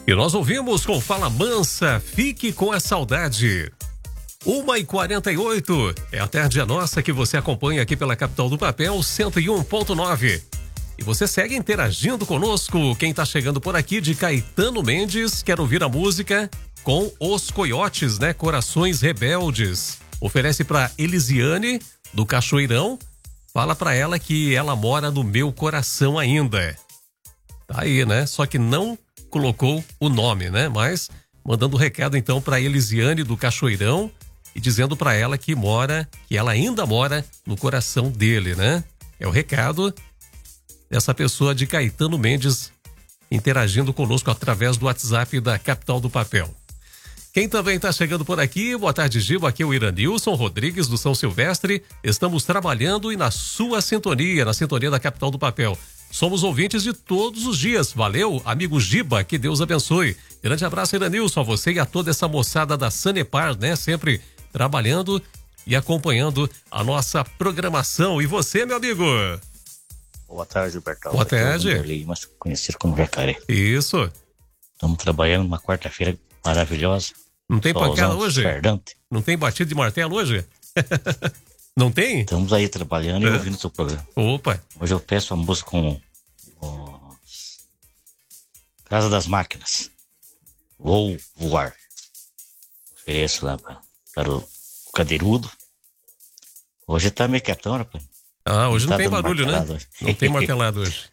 E nós ouvimos com Fala Mansa, Fique com a Saudade. 1h48, é a tarde nossa que você acompanha aqui pela Capital do Papel 101.9. E você segue interagindo conosco. Quem tá chegando por aqui de Caetano Mendes, quer ouvir a música com Os Coiotes, né? Corações Rebeldes. Oferece pra Elisiane, do Cachoeirão. Fala pra ela que ela mora no meu coração ainda. Tá aí, né? Só que não colocou o nome, né? Mas mandando recado então pra Elisiane, do Cachoeirão, e dizendo pra ela que ela ainda mora no coração dele, né? É o recado dessa pessoa de Caetano Mendes interagindo conosco através do WhatsApp da Capital do Papel. Quem também está chegando por aqui, boa tarde, Giba, aqui é o Iranilson Rodrigues do São Silvestre. Estamos trabalhando e na sua sintonia, na sintonia da Capital do Papel. Somos ouvintes de todos os dias. Valeu, amigo Giba, que Deus abençoe. Grande abraço, Iranilson, a você e a toda essa moçada da Sanepar, né? Sempre trabalhando e acompanhando a nossa programação. E você, meu amigo? Boa tarde, Gilberto. Boa tarde. Mas conhecido como Jacaré. Isso. Estamos trabalhando uma quarta-feira maravilhosa. Não tem pancada hoje? Ferdante. Não tem batido de martelo hoje? Não tem? Estamos aí trabalhando e ouvindo o seu programa. Opa. Hoje eu peço a música com Casa das Máquinas. Vou voar. Ofereço lá para o Cadeirudo. Hoje tá meio quietão, rapaz. Ah, hoje não tem dando barulho, né? hoje. Não tem martelado hoje.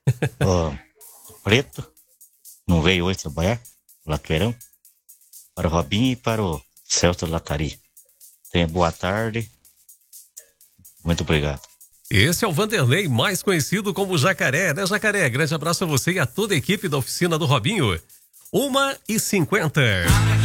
Preto não veio hoje trabalhar, Latoeirão. Para o Robinho e para o Celso Latari. Tenha boa tarde. Muito obrigado. Esse é o Vanderlei, mais conhecido como Jacaré, né, Jacaré? Grande abraço a você e a toda a equipe da oficina do Robinho. 1h50.